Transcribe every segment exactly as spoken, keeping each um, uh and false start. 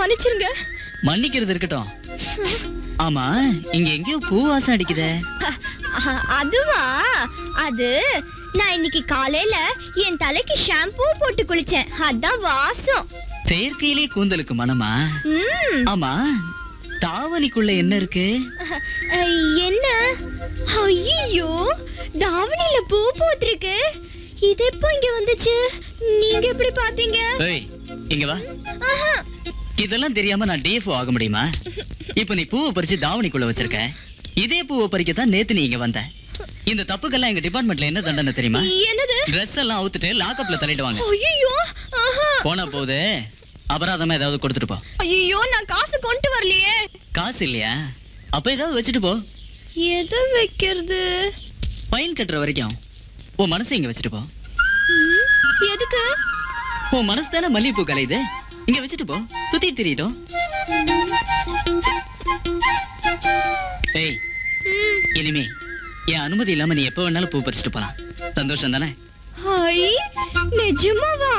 மன்னிச்சிருங்க. மன்னிக்கிறது இருக்கட்டும். ஆமா, இங்க எங்கேயோ பூ வாசம் அடிக்குதே. அதுவா? அது நான் இன்னைக்கு காலையில என் தலைக்கு ஷாம்பூ போட்டு குளிச்சேன். அதான் வாசம். செயற்கையிலே கூந்தலுக்கு மனமா? ஆமா, தாவணிக்குள்ள என்ன இருக்கு? என்ன? ஐயோ, தாவணியில பூ பூத்திருக்கு. இது எப்போ இங்க வந்துச்சு? நீங்க எப்படி பாத்தீங்க? ஏய், இங்க வா. இதெல்லாம் தெரியாம நான் டிஎஃப்ஓ ஆக முடியுமா? இப்ப நீ பூவை பறிச்சு தாவணிக்குள்ள வச்சிருக்க. இதே பூவை பறிக்கத்தான் நேத்து நீ இங்க வந்த. இந்த தப்புக்கெல்லாம் எங்க டிபார்ட்மெண்ட்ல என்ன தண்டனை தெரியுமா? என்னது? ட்ரெஸ் எல்லாம் அவுத்துட்டு லாக்அப்ல தள்ளிடுவாங்க. ஐயோ, போனா போகுது, அபராதமா ஏதாவது கொடுத்துட்டு போ. ஐயோ, நான் காசு கொண்டு வரலையே. காசு இல்லையா? அப்ப ஏதாவது வச்சுட்டு போ. எதை வைக்கிறது? ஃபைன் கட்டுற வரைக்கும் உன் மனசை இங்க வச்சுட்டு போ. எதுக்கு? உன் மனசு தானே மல்லிகைப்பூ கலையுது. இங்க வச்சுட்டு போ, துத்தி திரியிட்டோம். ஏய், இனிமே என் அனுமதி இல்லாம நீ எப்ப வேணாலும் பூ பறிச்சுட்டு போலாம். சந்தோஷம் தானே? ஹாய், நிஜமாவா?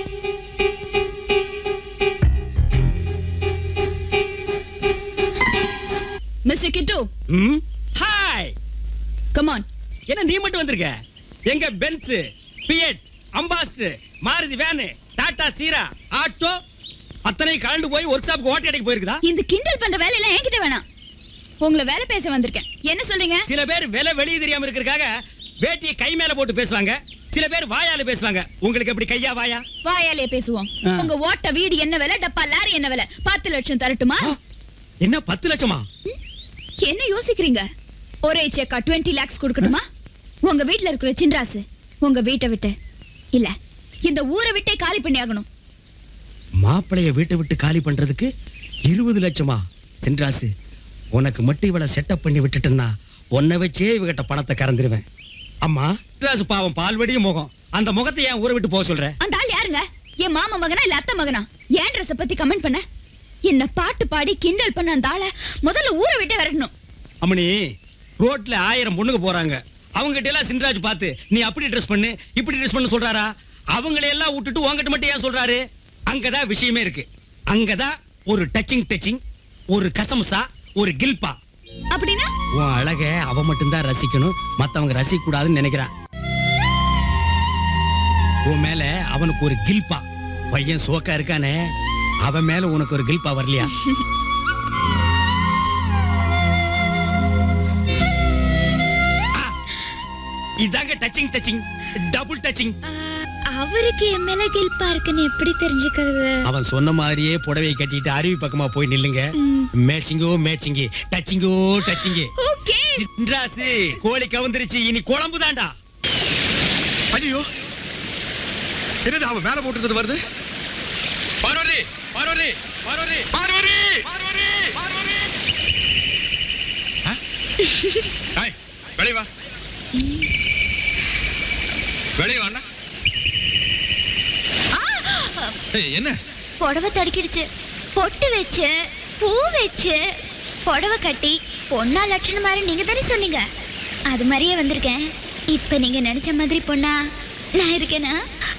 மிஸ்டர் கிட்டு. ம் ஹாய். Come on. என்ன நீ மட்டும் வந்திருக்க? எங்க Benz, Fiat, Ambassador, Maruti van, Tata சீரா, ஆட்டோ அத்தனை கலந்து போய் ஒர்க் ஷாப்க்கு ஓட்டி அடிக்க போயிருக்குதா? இந்த கிண்டல் பண்ற வேலை எல்லாம் என்கிட்ட வேணாம். உங்களை வேலை பேச வந்திருக்கேன். என்ன சொல்றீங்க? சில பேர் வேலை வெளிய தெரியாம இருக்கறதுக்காக வேட்டியை கை மேல போட்டு பேசுவாங்க. சில பேர் வாயால பேசுவாங்க. உங்களுக்கு எப்படி கையா வாயா? வாயாலே பேசுவோம். உங்க ஓட்ட வீடு என்ன விலை, டப்பா லாரி என்ன விலை? பத்து லட்சம் தரட்டுமா? என்ன பத்து லட்சமா? என்ன யோசிக்கிறீங்க? ஒரே செக்கா இருபது லாக்ஸ் கொடுக்கணுமா? உங்க வீட்ல இருக்கிற சின்ராசு உங்க வீட்டை விட்டு இல்ல இந்த ஊரை விட்டே காலி பண்ணி ஆகணும். மாப்பிளைய வீட்டை விட்டு காலி பண்றதுக்கு இருபது லட்சமா? சின்ராசு, உனக்கு மட்டும் இவளை செட்டப் பண்ணி விட்டுட்டேன்னா உன்னை வச்சே இவகிட்ட பணத்தை கறந்துருவேன். அம்மா, சின்ராசு பாவம் பால்வடியும் முகம். அந்த முகத்தை ஏன் ஊரை விட்டு போக சொல்ற? அந்த ஆள் யாருங்க? என் மாமா மகனா இல்ல அத்தை மகனா? ஏன் ட்ரெஸ் பத்தி கமெண்ட் பண்ண? என்ன பாட்டு பாடி கிண்டல் பண்ண அந்த ஆளை முதல்ல ஊரை விட்டே வரணும். அம்மணி, ரோட்ல ஆயிரம் பொண்ணுங்க போறாங்க. அவங்க கிட்ட எல்லாம் சின்ராஜ் பார்த்து நீ அப்படி ட்ரெஸ் பண்ணு இப்படி ட்ரெஸ் பண்ணு சொல்றாரா? அவங்களை எல்லாம் விட்டுட்டு உங்ககிட்ட மட்டும் ஏன் சொல்றாரு? அங்கதான் விஷயமே இருக்கு. அங்கதான் ஒரு டச்சிங் டச்சிங், ஒரு கசமுசா, ஒரு கில்பா. அப்படின்னா உன் அழக அவ மட்டும்தான் ரசிக்கணும், மத்தவங்க ரசிக்க கூடாதுன்னு நினைக்கிறான். உன் மேல அவனுக்கு ஒரு கில்பா. பையன் சோக்கா இருக்கானே, அவன் மேல உனக்கு ஒரு கில்பா வரலையா? இதாங்க டச்சிங் டச்சிங், டபுள் டச்சிங். அவருக்கு என் மேல கில்பா இருக்குன்னு எப்படி தெரிஞ்சுக்கிறது? அவன் சொன்ன மாதிரியே புடவை கட்டிட்டு அருவி பக்கமா போய் நில்லுங்க. மேட்சிங்கோ மேட்சிங், டச்சிங்கோ டச்சிங். ஓகே. சின்ராசு, கோழி கவுந்திருச்சு, இனி குழம்பு தாண்டா. ஐயோ, என்னது அவன் மேல போட்டுறது வருது? பார்வதி, பார்வதி, பார்வதி, பார்வதி, பார்வதி, பார்வதி. ஹாய், வெளிய வா. வெளிய வாண்ணா. ஏய், என்ன? புடவை தடுக்கிடுச்சு. பொட்டு வச்சு பூ வச்சு புடவை கட்டி பொண்ணா லட்சணம் மாதிரி நீங்க தானே சொன்னீங்க. அது மாதிரியே வந்திருக்கேன். இப்ப நீங்க நினைச்ச மாதிரி பொண்ணா நான் இருக்கேனா?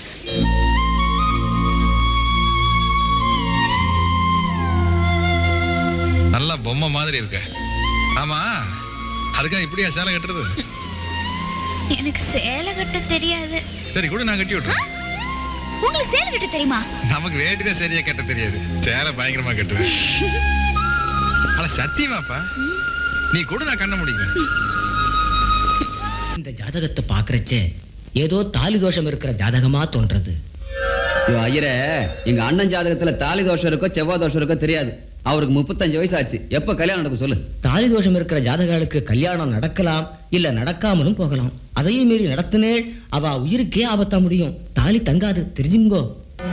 நல்ல பொம்மை மாதிரி இருக்க. ஆமா, அதுக்காக இப்படியா சேலை கட்டுறது? எனக்கு சேலை கட்ட தெரியாது. சரி கூட நான் கட்டி விட்டுறேன். உங்களுக்கு சேலை கட்ட தெரியுமா? நமக்கு வேட்டி தான் சரியா கட்ட தெரியாது, சேலை பயங்கரமா கட்டுவேன். ஆனா சத்தியமாப்பா, நீ கூட நான் கண்ண முடியும். இந்த ஜாதகத்தை பாக்குறச்சே ஏதோ தாலி தோஷம் இருக்கிற ஜாதகமா தோன்றது. ஐயரே, எங்க அண்ணன் ஜாதகத்துல தாலி தோஷம் இருக்கோ செவ்வாய் தோஷம் இருக்கோ தெரியாது. அவருக்கு முப்பத்தஞ்சு வயசு ஆச்சு. எப்ப கல்யாணம் நடக்கும் சொல்லு? தாலி தோஷம் இருக்கிற ஜாதகாளுக்கு கல்யாணம் நடக்கலாம், இல்ல நடக்காமலும் போகலாம். அதையும் மீறி நடத்தினே அவ உயிருக்கே ஆபத்தா முடியும். தாலி தங்காது, தெரிஞ்சுங்கோ.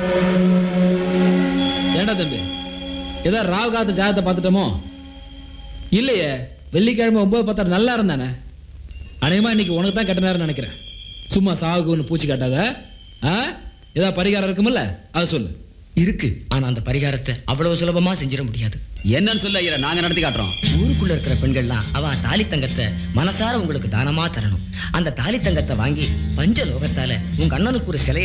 ஏண்டா தம்பி, ஏதோ ராவ் காத்த ஜாதகத்தை பார்த்துட்டோமோ? இல்லையே, வெள்ளிக்கிழமை ஒன்பது பத்தாறு நல்லா இருந்தானே. அநேகமா இன்னைக்கு உனக்கு தான் கெட்ட நேரம் நினைக்கிறேன். சும்மா சாவுக்கு ஒன்று பூச்சி காட்டாத. ஏதாவது பரிகாரம் இருக்குமில்ல, அதை சொல்லு. இருக்கு, ஆனா அந்த பரிகாரத்தை அவ்வளவு சுலபமா செஞ்சிட முடியாது. என்னன்னு சொல்ல ஐயா, நாங்க நடத்தி காட்டுறோம். ஊருக்குள்ள இருக்கிற பெண்கள்லாம் அவ தாலி தங்கத்தை மனசார உங்களுக்கு தானமா தரணும். அந்த தாலி தங்கத்தை வாங்கி பஞ்ச லோகத்தால உங்க அண்ணனுக்கு ஒரு சிலை